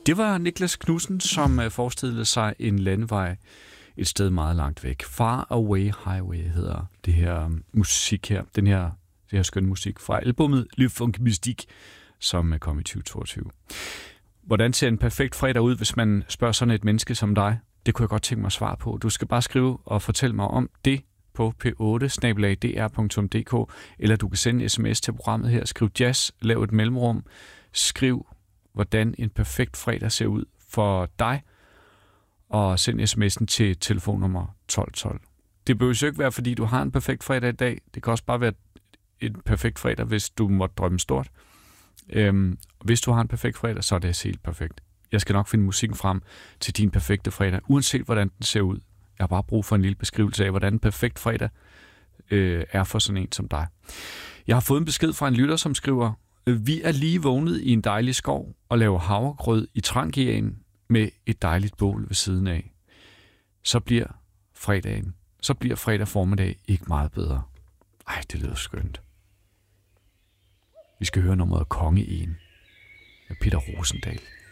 Det var Niklas Knudsen, som forestillede sig en landevej et sted meget langt væk. Far Away Highway hedder det her musik her. Det her skønne musik fra albumet Le Funk Mystique, som kom i 2022. Hvordan ser en perfekt fredag ud, hvis man spørger sådan et menneske som dig? Det kunne jeg godt tænke mig at svare på. Du skal bare skrive og fortælle mig om det på p8@dr.dk, eller du kan sende en sms til programmet her. Skriv jazz, lav et mellemrum, skriv hvordan en perfekt fredag ser ud for dig, og send sms'en til telefonnummer 1212. Det behøver jo ikke være, fordi du har en perfekt fredag i dag. Det kan også bare være en perfekt fredag, hvis du måtte drømme stort. Hvis du har en perfekt fredag, så er det helt perfekt. Jeg skal nok finde musikken frem til din perfekte fredag, uanset hvordan den ser ud. Jeg har bare brug for en lille beskrivelse af, hvordan en perfekt fredag er for sådan en som dig. Jeg har fået en besked fra en lytter, som skriver: vi er lige vågnet i en dejlig skov og laver havregrød i trangiaen med et dejligt bål ved siden af. Så bliver fredag formiddag ikke meget bedre. Ej, det lyder skønt. Vi skal høre nummeret Kongeegen med Peter Rosendahl.